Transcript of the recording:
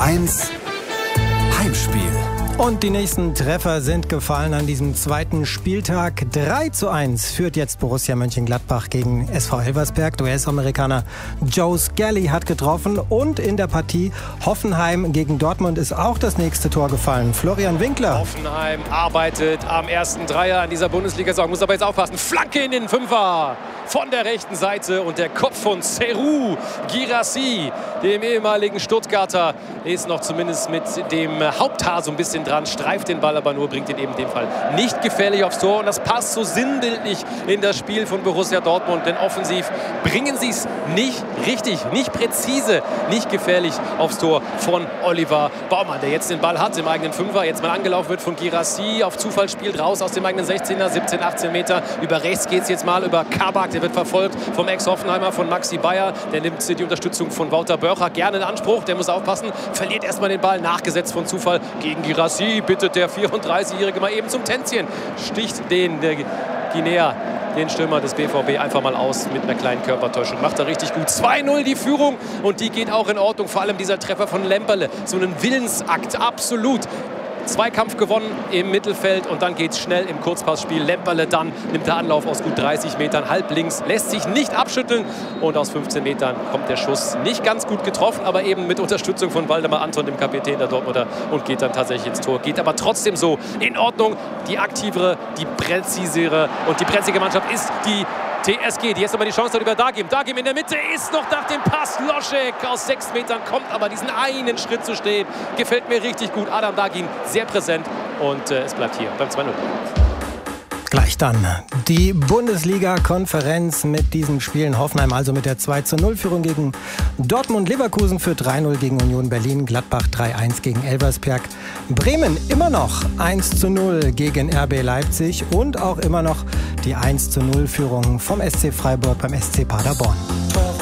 1 Heimspiel. Und die nächsten Treffer sind gefallen an diesem zweiten Spieltag. 3:1 führt jetzt Borussia Mönchengladbach gegen SV Elversberg. Der US-Amerikaner Joe Skelly hat getroffen. Und in der Partie Hoffenheim gegen Dortmund ist auch das nächste Tor gefallen. Florian Winkler. Hoffenheim arbeitet am ersten Dreier in dieser Bundesliga-Saison. Muss aber jetzt aufpassen. Flanke in den Fünfer von der rechten Seite. Und der Kopf von Serhou Guirassy, dem ehemaligen Stuttgarter, ist noch zumindest mit dem Haupthaar so ein bisschen dran, streift den Ball aber nur, bringt ihn eben in dem Fall nicht gefährlich aufs Tor. Und das passt so sinnbildlich in das Spiel von Borussia Dortmund, denn offensiv bringen sie es nicht richtig, nicht präzise, nicht gefährlich aufs Tor von Oliver Baumann, der jetzt den Ball hat im eigenen Fünfer, jetzt mal angelaufen wird von Guirassy, auf Zufall spielt raus aus dem eigenen 16er, 17, 18 Meter, über rechts geht es jetzt mal, über Kabak, der wird verfolgt vom Ex-Hoffenheimer, von Maxi Bayer, der nimmt die Unterstützung von Wouter Börcher gerne in Anspruch, der muss aufpassen, verliert erstmal den Ball, nachgesetzt von Zufall gegen Guirassy, bittet der 34-Jährige mal eben zum Tänzchen, sticht der Guinea, den Stürmer des BVB, einfach mal aus mit einer kleinen Körpertäuschung. Macht er richtig gut. 2:0 die Führung und die geht auch in Ordnung. Vor allem dieser Treffer von Lemperle. So ein Willensakt, absolut. Zweikampf gewonnen im Mittelfeld und dann geht es schnell im Kurzpassspiel. Lemperle dann nimmt der Anlauf aus gut 30 Metern, halb links, lässt sich nicht abschütteln und aus 15 Metern kommt der Schuss nicht ganz gut getroffen, aber eben mit Unterstützung von Waldemar Anton, dem Kapitän der Dortmunder, und geht dann tatsächlich ins Tor. Geht aber trotzdem so in Ordnung. Die aktivere, die präzisere und die präzige Mannschaft ist die TSG, die jetzt aber die Chance hat über Dagim. Dagim in der Mitte ist noch nach dem Pass. Loschek aus 6 Metern kommt aber diesen einen Schritt zu stehen. Gefällt mir richtig gut. Adam Dagim sehr präsent und es bleibt hier beim 2:0. Gleich dann die Bundesliga-Konferenz mit diesen Spielen. Hoffenheim also mit der 2:0-Führung gegen Dortmund. Leverkusen für 3:0 gegen Union Berlin. Gladbach 3:1 gegen Elversberg. Bremen immer noch 1:0 gegen RB Leipzig. Und auch immer noch die 1:0-Führung vom SC Freiburg beim SC Paderborn.